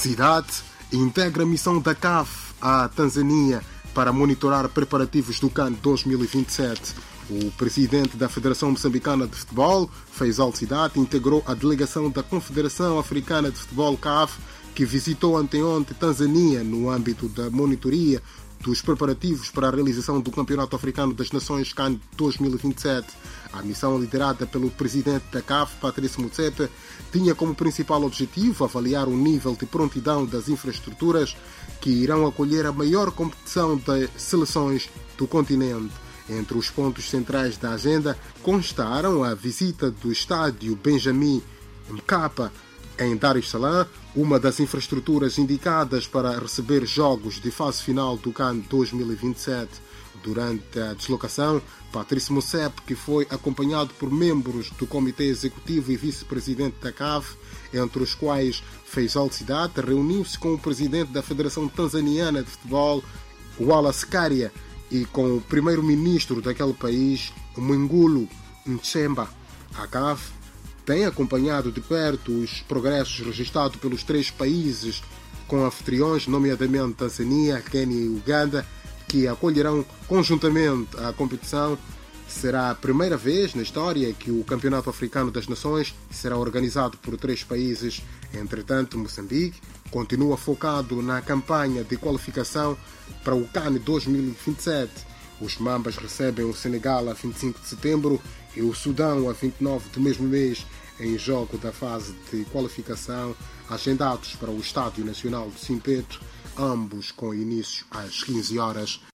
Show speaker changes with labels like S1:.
S1: Cidade integra a missão da CAF à Tanzânia para monitorar preparativos do CAN 2027. O presidente da Federação Moçambicana de Futebol, Faisal Cidade, integrou a delegação da Confederação Africana de Futebol, CAF, que visitou anteontem Tanzânia no âmbito da monitoria dos preparativos para a realização do Campeonato Africano das Nações CAN 2027. A missão, liderada pelo presidente da CAF, Patrice Motsepe, tinha como principal objetivo avaliar o nível de prontidão das infraestruturas que irão acolher a maior competição das seleções do continente. Entre os pontos centrais da agenda constaram a visita do estádio Benjamin Mkapa em Dar es Salaam, uma das infraestruturas indicadas para receber jogos de fase final do CAN 2027. Durante a deslocação, Patrice Motsepe, que foi acompanhado por membros do Comitê Executivo e Vice-Presidente da CAF, entre os quais Faisal Cidade, reuniu-se com o presidente da Federação Tanzaniana de Futebol, Wallace Karia, e com o primeiro-ministro daquele país, Mwigulu Nchemba. A CAF tem acompanhado de perto os progressos registrados pelos três países com anfitriões, nomeadamente Tanzânia, Quênia e Uganda, que acolherão conjuntamente a competição. Será a primeira vez na história que o Campeonato Africano das Nações será organizado por três países. Entretanto, Moçambique continua focado na campanha de qualificação para o CAN 2027. Os Mambas recebem o Senegal a 25 de setembro e o Sudão a 29 do mesmo mês, em jogo da fase de qualificação, agendados para o Estádio Nacional de Simpeto, ambos com início às 15 horas.